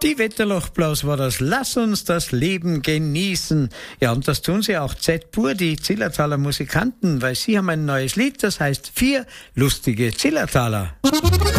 Die Wetterlochblaus war das. Lass uns das Leben genießen. Ja, und das tun sie auch Z-Pur, die Zillertaler Musikanten, weil sie haben ein neues Lied, das heißt 4 lustige Zillertaler.